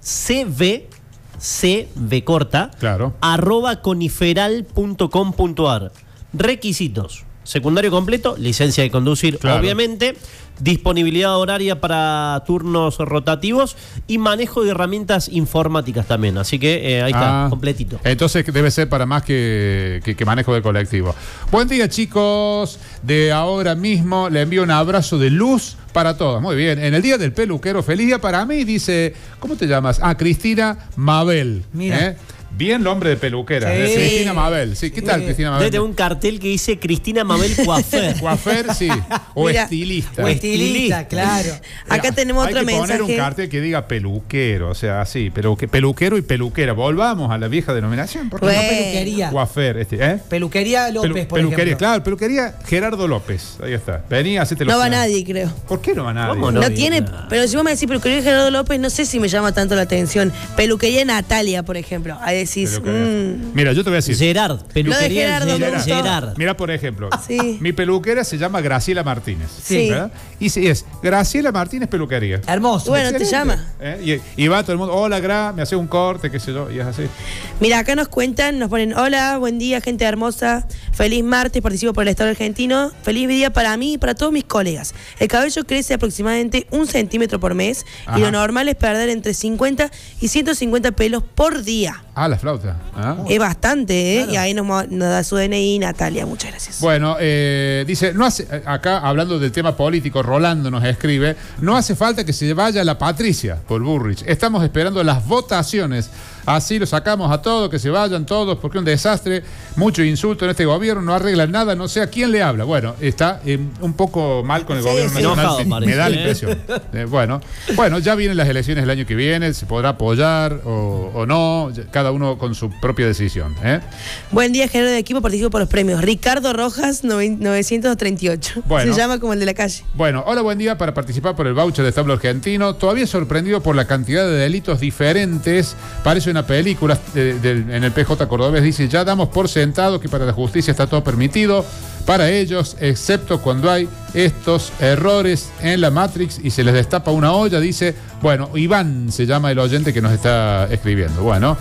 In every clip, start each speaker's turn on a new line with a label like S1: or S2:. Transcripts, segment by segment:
S1: cv corta,
S2: claro,
S1: @coniferal.com.ar. Requisitos: secundario completo, licencia de conducir,
S2: claro,
S1: obviamente, disponibilidad horaria para turnos rotativos y manejo de herramientas informáticas también. Así que ahí está, completito.
S2: Entonces debe ser para más que manejo de colectivo. Buen día, chicos. De ahora mismo le envío un abrazo de luz para todos. Muy bien. En el día del peluquero, feliz día para mí, dice, ¿cómo te llamas? Cristina Mabel.
S3: Mira.
S2: Bien nombre de peluquera.
S3: Sí.
S2: Cristina Mabel. Sí, ¿qué tal, Cristina Mabel?
S1: Desde un cartel que dice Cristina Mabel Coafer.
S2: Coafer, sí. O
S4: Mira,
S2: estilista.
S3: O estilista, claro.
S4: Acá tenemos otro mensaje.
S2: Hay que poner un cartel que diga peluquero, o sea, así, peluquero y peluquera. Volvamos a la vieja denominación. ¿Por qué
S3: No
S4: Bueno.
S3: peluquería.
S2: Coafer,
S3: Peluquería López, por
S2: peluquería,
S3: ejemplo.
S2: claro, peluquería Gerardo López. Ahí está. Vení, hacete los
S4: No va
S2: planos.
S4: nadie, creo.
S2: ¿Por qué no va nadie?
S1: ¿Cómo
S4: No,
S1: no?
S4: tiene, pero si vos me decís peluquería Gerardo López, no sé si me llama tanto la atención. Peluquería Natalia, por ejemplo. Ahí decís,
S2: Peluquería. Mira, yo te voy a decir.
S1: Gerard, peluquería
S4: Lo de Gerardo,
S1: Gerard.
S2: Mira, por ejemplo,
S4: Sí.
S2: mi peluquera se llama Graciela Martínez.
S4: Sí.
S2: ¿Verdad? Y si es Graciela Martínez Peluquería.
S3: Hermoso.
S4: Bueno, te
S2: Excelente.
S4: llama.
S2: Y va todo el mundo, hola, me hace un corte, qué sé yo, y es así.
S4: Mira, acá nos cuentan, nos ponen, hola, buen día, gente hermosa, feliz martes, participo por el Estado argentino, feliz día para mí y para todos mis colegas. El cabello crece aproximadamente 1 centímetro por mes
S2: Ajá.
S4: y lo normal es perder entre 50 y 150 pelos por día.
S2: La flauta.
S4: Es bastante, ¿eh?
S3: Claro.
S4: Y ahí nos da su DNI, Natalia, muchas gracias.
S2: Bueno, dice, acá hablando del tema político, Rolando nos escribe, no hace falta que se vaya la Patricia por Bullrich. Estamos esperando las votaciones. Así lo sacamos a todos, que se vayan todos, porque es un desastre, mucho insulto en este gobierno, no arreglan nada, no sé a quién le habla. Bueno, está un poco mal con el
S4: Sí,
S2: gobierno
S4: sí.
S2: nacional,
S1: Enojado,
S2: me
S1: parece,
S2: da la
S1: ¿eh?
S2: impresión. Bueno, ya vienen las elecciones el año que viene, se podrá apoyar o no, cada uno con su propia decisión.
S4: Buen día, género de equipo, participo por los premios. Ricardo Rojas, 938.
S2: Bueno.
S4: Se llama como el de la calle.
S2: Bueno, hola, buen día para participar por el voucher de establo argentino. Todavía sorprendido por la cantidad de delitos diferentes. Parece una película en el PJ Cordobés. Dice, ya damos por sentado que para la justicia está todo permitido para ellos, excepto cuando hay estos errores en la Matrix y se les destapa una olla. Dice, bueno, Iván se llama el oyente que nos está escribiendo. Bueno.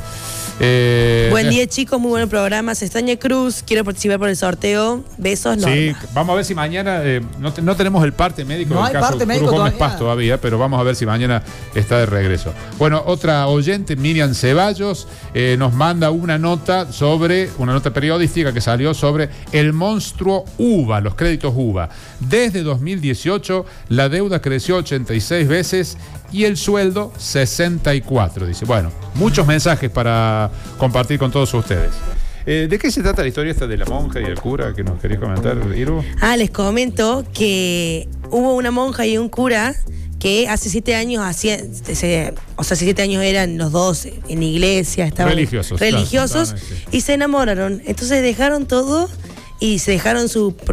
S4: Buen día, chicos, muy buen programa. Sestaña Cruz, quiero participar por el sorteo. Besos, Norma.
S2: Sí, vamos a ver si mañana, no tenemos el parte médico
S3: No
S2: del
S3: hay
S2: caso
S3: parte médico
S2: Cruz Gómez
S3: todavía.
S2: Paz todavía, pero vamos a ver si mañana está de regreso. Bueno, otra oyente, Miriam Ceballos, nos manda una nota periodística que salió sobre el monstruo UVA, los créditos UVA. Desde 2018 la deuda creció 86 veces y el sueldo 64, dice. Bueno, muchos mensajes para compartir con todos ustedes. ¿De qué se trata la historia esta de la monja y el cura que nos querías comentar, Iru?
S4: Les comento que hubo una monja y un cura que hace 7 años hacían, hace 7 años eran los dos en iglesia, estaban
S2: Religiosos, claro.
S4: y se enamoraron. Entonces dejaron todo y se dejaron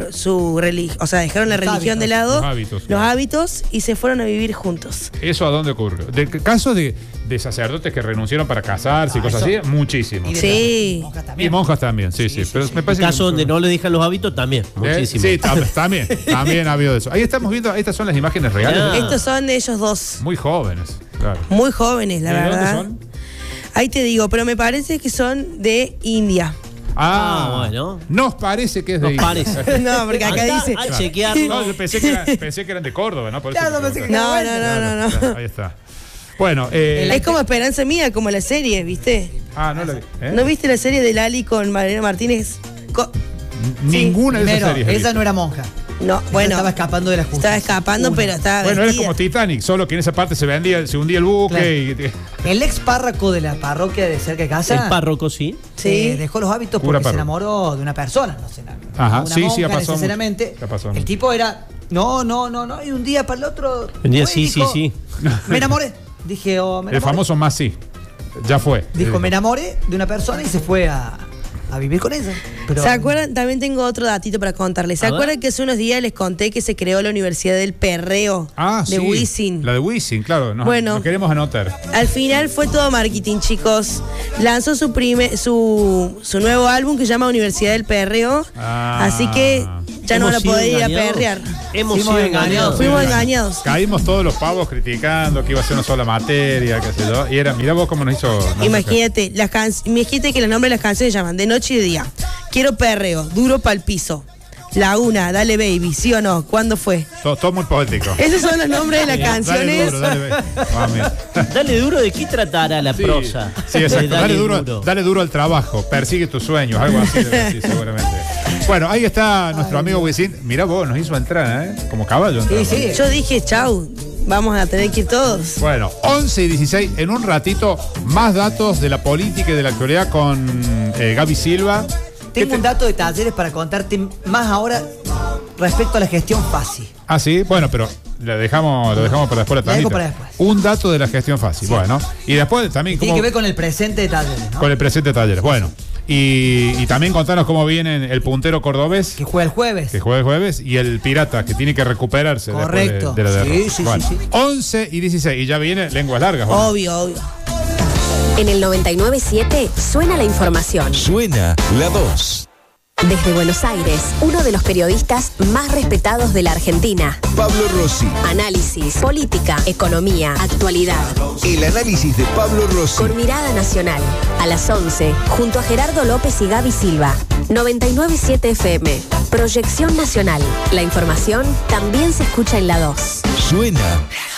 S4: dejaron la
S3: Los
S4: religión de
S3: hábitos.
S4: lado,
S2: Los hábitos,
S4: los
S2: claro.
S4: hábitos, y se fueron a vivir juntos.
S2: ¿Eso a dónde ocurrió? ¿De casos de sacerdotes que renunciaron para casarse y cosas
S3: eso.
S2: así? Muchísimo.
S3: Y de
S4: Sí.
S3: monjas
S2: Y
S3: también.
S2: monjas también, sí. Pero me
S1: En
S2: parece
S1: caso
S2: que
S1: donde no le dejan los hábitos, también. Muchísimo.
S2: Sí, también ha habido eso. Ahí estamos viendo, estas son las imágenes reales.
S1: Ah.
S4: Estos son de ellos dos,
S2: Muy jóvenes, claro.
S4: muy jóvenes, la
S2: ¿De dónde
S4: verdad.
S2: son?
S4: Ahí te digo, pero me parece que son de India.
S1: Bueno.
S2: Nos parece que es de
S1: Nos
S2: India.
S1: parece.
S4: No, porque acá dice.
S1: A chequearlo.
S2: No, yo pensé que eran de Córdoba, ¿no? Por eso
S3: Claro,
S2: te
S3: pensé que
S2: preguntaba.
S4: No.
S2: Claro, ahí está. Bueno,
S4: Es como Esperanza Mía, como la serie, ¿viste?
S2: no la vi.
S4: ¿No viste la serie de Lali con Mariana Martínez?
S2: Ninguna de esas
S3: Primero,
S2: series. he
S3: esa
S2: visto.
S3: no era monja.
S4: No,
S3: Esa
S4: bueno.
S3: estaba escapando de la justicia.
S4: Estaba escapando, pero estaba
S2: Bueno, era
S4: vestida.
S2: como Titanic, solo que en esa parte se hundía el buque
S3: Claro. El ex párroco de la parroquia de cerca de casa
S1: El párroco, sí.
S4: Sí.
S3: dejó los hábitos
S2: Cura
S3: porque se
S2: párroco.
S3: enamoró de una persona, no sé,
S2: Ajá,
S3: una
S2: sí,
S3: monja
S2: ha pasado
S3: necesariamente.
S2: mucho. Ha pasado
S3: El
S2: mucho.
S3: tipo era, no, y un día para el otro.
S1: Un día
S3: fue y
S1: sí,
S3: dijo,
S1: sí.
S3: Me enamoré. Dije, me enamoré.
S2: El famoso más sí. Ya fue.
S3: Dijo, me enamoré de una persona y se fue a vivir con ella. Pero,
S4: ¿Se acuerdan? También tengo otro datito para contarles. ¿Se
S1: A
S4: acuerdan
S1: ver.
S4: que hace unos días les conté que se creó la Universidad del Perreo de Wisin?
S2: La de Wisin, claro.
S4: Bueno.
S2: Lo queremos anotar.
S4: Al final fue todo marketing, chicos. Lanzó su nuevo álbum que se llama Universidad del Perreo.
S2: Ah.
S4: Así que ya no la podía ir a perrear.
S1: Hemos sido engañados.
S4: Fuimos engañados.
S2: Caímos todos los pavos criticando que iba a ser una sola materia, qué sé yo. Y era, mirá vos cómo nos hizo.
S4: Imagínate, imagínate que los nombres de las canciones se llaman De Noche y de Día. Quiero perreo, duro pa'l piso. Laguna, dale baby, ¿sí o no? ¿Cuándo fue?
S2: Todo muy poético.
S4: Esos son los nombres de las canciones.
S1: Dale duro, ¿de qué tratará la prosa?
S2: Sí, exacto. Dale duro al trabajo, persigue tus sueños, algo así debe decir, seguramente. Bueno, ahí está nuestro amigo Wisin. Mirá vos, nos hizo entrar, ¿eh? Como caballo.
S3: Sí.
S4: Yo dije, chau, vamos a tener que ir todos.
S2: Bueno, 11 y 16, en un ratito, más datos de la política y de la actualidad con Gaby Silva.
S3: Tengo un dato de Talleres para contarte más ahora respecto a la gestión fácil.
S2: Ah, sí, bueno, pero lo dejamos para después la
S3: dejo para después.
S2: Un dato de la gestión fácil, sí. Bueno. Y después también...
S3: Tiene que ver con el presente de Talleres, ¿no?
S2: Con el presente de Talleres, bueno. Y también contanos cómo viene el puntero cordobés.
S3: Que juega el jueves.
S2: Que juega el jueves. Y el pirata, que tiene que recuperarse.
S3: Correcto.
S2: De la derrota.
S3: Sí.
S2: 11 y 16. Y ya viene lenguas largas. ¿no?
S4: Obvio.
S5: En el 99.7 suena la información.
S6: Suena la 2.
S5: Desde Buenos Aires, uno de los periodistas más respetados de la Argentina.
S6: Pablo Rossi.
S5: Análisis, política, economía, actualidad.
S6: El análisis de Pablo Rossi.
S5: Con mirada nacional. A las 11, junto a Gerardo López y Gaby Silva. 99.7 FM. Proyección nacional. La información también se escucha en la 2.
S6: Suena